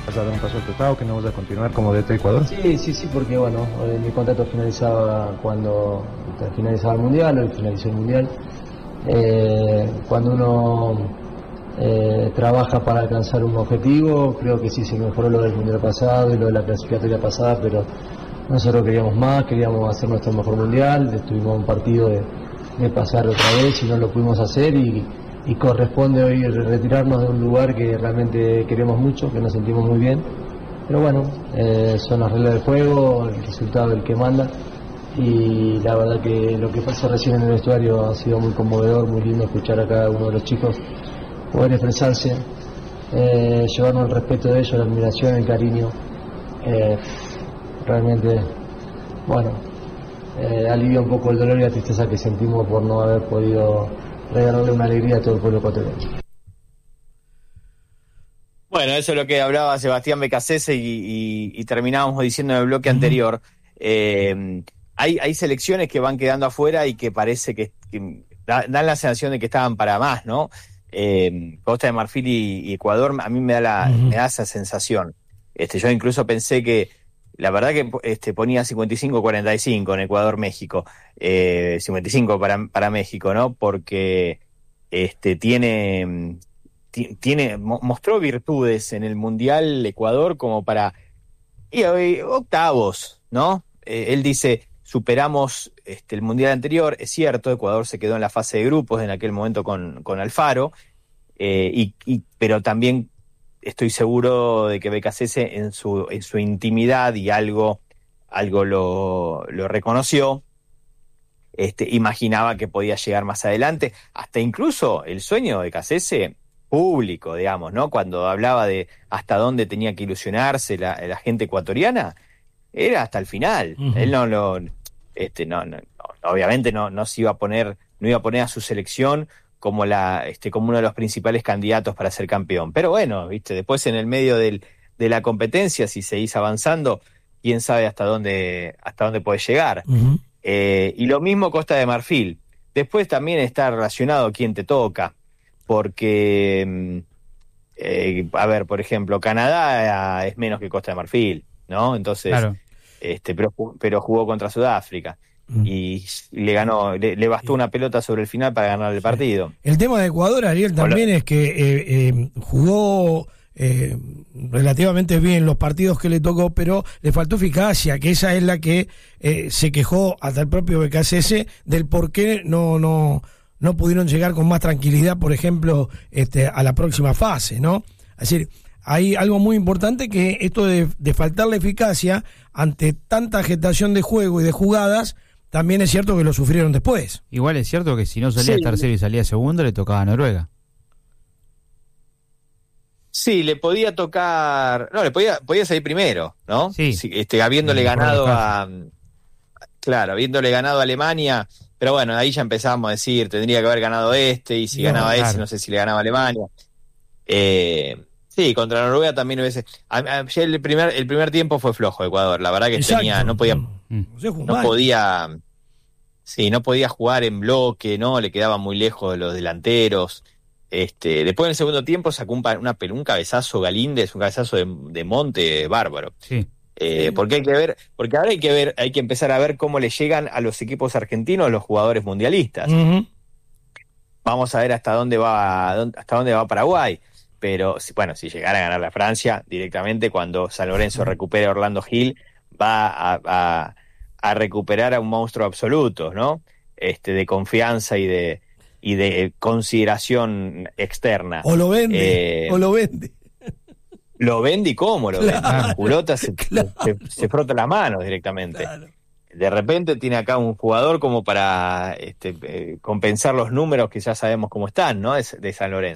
¿Vas a dar un paso al costado, que no vas a continuar como DT Ecuador? Sí, porque bueno, mi contrato finalizaba cuando finalizaba el Mundial, hoy finalizó el Mundial. Cuando uno trabaja para alcanzar un objetivo, creo que sí se mejoró lo del Mundial pasado y lo de la clasificatoria pasada, pero nosotros queríamos más, queríamos hacer nuestro mejor Mundial, estuvimos a un partido de pasar otra vez y no lo pudimos hacer y corresponde hoy retirarnos de un lugar que realmente queremos mucho, que nos sentimos muy bien, pero bueno, son las reglas del juego, el resultado del que manda, y la verdad que lo que pasó recién en el vestuario ha sido muy conmovedor, muy lindo escuchar a cada uno de los chicos poder expresarse, llevarnos el respeto de ellos, la admiración, el cariño, realmente, bueno, alivia un poco el dolor y la tristeza que sentimos por no haber podido regalarle una alegría a todo el pueblo ecuatoriano. Bueno, eso es lo que hablaba Sebastián Beccacece y terminábamos diciendo en el bloque anterior. Hay selecciones que van quedando afuera y que parece que dan la sensación de que estaban para más, ¿no? Costa de Marfil y Ecuador, a mí me da esa sensación. Yo incluso pensé que la verdad que ponía 55-45 en Ecuador-México, 55 para México, ¿no? Porque mostró virtudes en el Mundial Ecuador como para octavos, ¿no? Él dice, superamos el Mundial anterior, es cierto, Ecuador se quedó en la fase de grupos en aquel momento con Alfaro, pero también estoy seguro de que Beccacece en su intimidad y algo lo reconoció, imaginaba que podía llegar más adelante, hasta incluso el sueño de Beccacece público, digamos, ¿no? Cuando hablaba de hasta dónde tenía que ilusionarse la gente ecuatoriana, era hasta el final. Él obviamente no se iba a poner, no iba a poner a su selección como como uno de los principales candidatos para ser campeón. Pero bueno, después en el medio de la competencia, si seguís avanzando, quién sabe hasta dónde puede llegar. Y lo mismo Costa de Marfil. Después también está relacionado quién te toca, porque por ejemplo, Canadá es menos que Costa de Marfil, ¿no? Entonces, claro. Pero jugó contra Sudáfrica y le ganó, le bastó una pelota sobre el final para ganar el partido. El tema de Ecuador, Ariel, también es que jugó relativamente bien los partidos que le tocó, pero le faltó eficacia, que esa es la que se quejó hasta el propio Beccacece del por qué no pudieron llegar con más tranquilidad, por ejemplo, a la próxima fase, ¿no? Es decir, hay algo muy importante, que esto de faltarle eficacia ante tanta agitación de juego y de jugadas, también es cierto que lo sufrieron después. Igual es cierto que si no salía tercero y salía segundo, le tocaba a Noruega. Sí, le podía tocar, podía salir primero, ¿no? Sí. Habiéndole ganado habiéndole ganado a Alemania, pero bueno, ahí ya empezábamos a decir, tendría que haber ganado y si ganaba ese, no sé si le ganaba a Alemania. Sí, contra Noruega también hubiese. El primer tiempo fue flojo Ecuador, la verdad que no podía jugar en bloque, no, le quedaba muy lejos de los delanteros. Después en el segundo tiempo sacó un cabezazo Galíndez, un cabezazo de Monte bárbaro. Sí. Porque ahora hay que empezar a ver cómo le llegan a los equipos argentinos los jugadores mundialistas. Vamos a ver hasta dónde va Paraguay. Pero si llegara a ganar la Francia directamente, cuando San Lorenzo recupere a Orlando Gil, va a recuperar a un monstruo absoluto, ¿no? De confianza y de consideración externa. O lo vende. Lo vende y cómo lo vende. Culota se frota las manos directamente. Claro. De repente tiene acá un jugador como para compensar los números que ya sabemos cómo están, ¿no? De San Lorenzo.